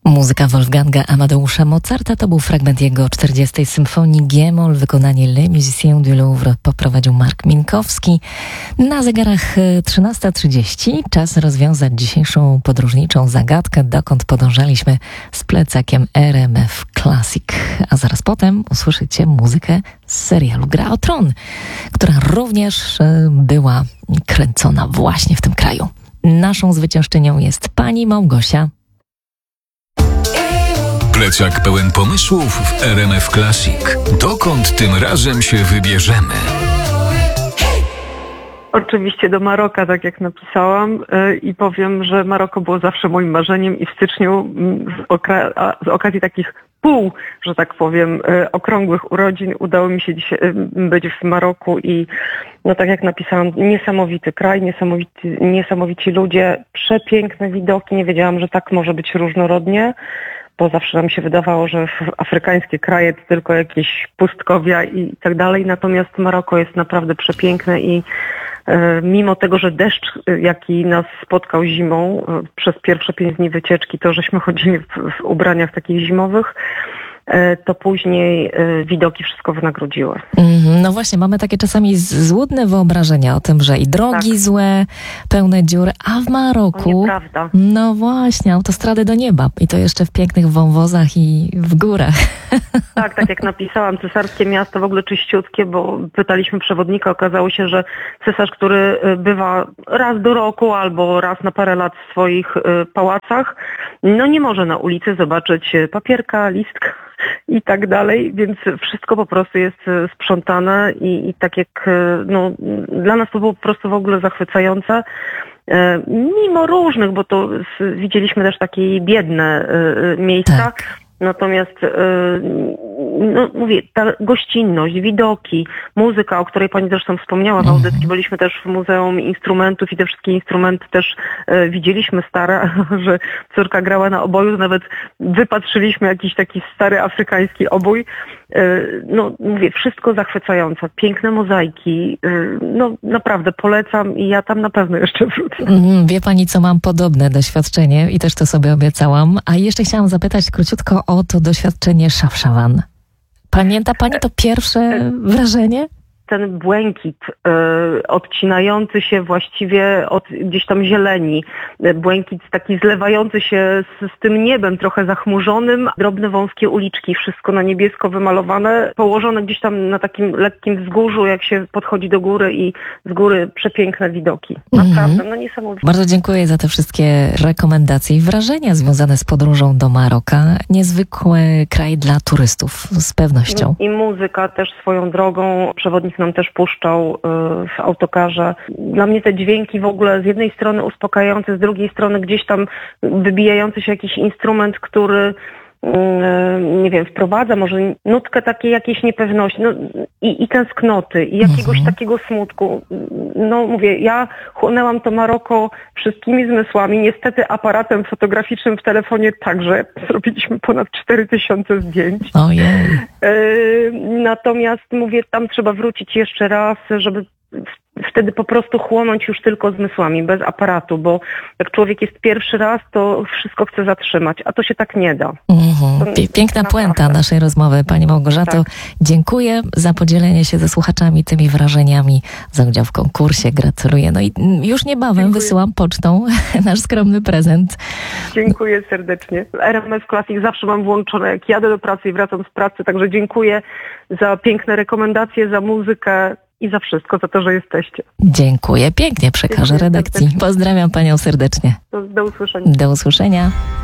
Muzyka Wolfganga Amadeusza Mozarta to był fragment jego 40. symfonii G-moll. Wykonanie Les Musiciens du Louvre poprowadził Mark Minkowski. Na zegarach 13:30 czas rozwiązać dzisiejszą podróżniczą zagadkę, dokąd podążaliśmy z plecakiem RMF Classic. A zaraz potem usłyszycie muzykę z serialu Gra o Tron, która również była kręcona właśnie w tym kraju. Naszą zwyciężczynią jest pani Małgosia. Plecak pełen pomysłów w RMF Classic. Dokąd tym razem się wybierzemy? Oczywiście do Maroka, tak jak napisałam, i powiem, że Maroko było zawsze moim marzeniem i w styczniu z okazji takich że tak powiem, okrągłych urodzin udało mi się dzisiaj być w Maroku i no tak jak napisałam, niesamowity kraj, niesamowici ludzie, przepiękne widoki, nie wiedziałam, że tak może być różnorodnie, bo zawsze nam się wydawało, że afrykańskie kraje to tylko jakieś pustkowia i tak dalej, natomiast Maroko jest naprawdę przepiękne i mimo tego, że deszcz, jaki nas spotkał zimą przez pierwsze 5 dni wycieczki, to żeśmy chodzili w ubraniach takich zimowych, to później widoki wszystko wynagrodziły. No właśnie, mamy takie czasami złudne wyobrażenia o tym, że i drogi złe, pełne dziur, a w Maroku... To nieprawda. No właśnie, autostrady do nieba i to jeszcze w pięknych wąwozach i w górach. Tak jak napisałam, cesarskie miasto w ogóle czyściutkie, bo pytaliśmy przewodnika, okazało się, że cesarz, który bywa raz do roku albo raz na parę lat w swoich pałacach, no nie może na ulicy zobaczyć papierka, listka i tak dalej, więc wszystko po prostu jest sprzątane i tak jak, no dla nas to było po prostu w ogóle zachwycające. Mimo różnych, bo to widzieliśmy też takie biedne miejsca, Tak. Natomiast, no mówię, ta gościnność, widoki, muzyka, o której pani zresztą wspomniała w audycji, byliśmy też w Muzeum Instrumentów i te wszystkie instrumenty też widzieliśmy stare, że córka grała na oboju, nawet wypatrzyliśmy jakiś taki stary afrykański obój. No mówię, wszystko zachwycające, piękne mozaiki, no naprawdę polecam i ja tam na pewno jeszcze wrócę. Wie pani, co mam podobne doświadczenie i też to sobie obiecałam, a jeszcze chciałam zapytać króciutko o to doświadczenie Szafszawan. Pamięta pani to pierwsze wrażenie? Ten błękit odcinający się właściwie od gdzieś tam zieleni, błękit taki zlewający się z tym niebem trochę zachmurzonym, drobne wąskie uliczki, wszystko na niebiesko wymalowane, położone gdzieś tam na takim lekkim wzgórzu, jak się podchodzi do góry i z góry przepiękne widoki. Naprawdę, no niesamowite. Bardzo dziękuję za te wszystkie rekomendacje i wrażenia związane z podróżą do Maroka. Niezwykły kraj dla turystów, z pewnością. I muzyka też swoją drogą, przewodnik nam też puszczał w autokarze. Dla mnie te dźwięki w ogóle z jednej strony uspokajające, z drugiej strony gdzieś tam wybijający się jakiś instrument, który nie wiem, wprowadza może nutkę takiej jakiejś niepewności, no i tęsknoty, i jakiegoś takiego smutku. No mówię, ja chłonęłam to Maroko wszystkimi zmysłami, niestety aparatem fotograficznym w telefonie także. Zrobiliśmy ponad 4000 zdjęć. Ojej. Natomiast mówię, tam trzeba wrócić jeszcze raz, żeby wtedy po prostu chłonąć już tylko zmysłami, bez aparatu, bo jak człowiek jest pierwszy raz, to wszystko chce zatrzymać, a to się tak nie da. Piękna puenta naszej rozmowy, pani Małgorzato. Tak. Dziękuję za podzielenie się ze słuchaczami tymi wrażeniami, za udział w konkursie. Gratuluję. No i już niebawem wysyłam pocztą nasz skromny prezent. Dziękuję serdecznie. RMF Classic zawsze mam włączone, jak jadę do pracy i wracam z pracy, także dziękuję za piękne rekomendacje, za muzykę i za wszystko, za to, że jesteście. Dziękuję. Pięknie przekażę redakcji. Pozdrawiam panią serdecznie. Do usłyszenia. Do usłyszenia.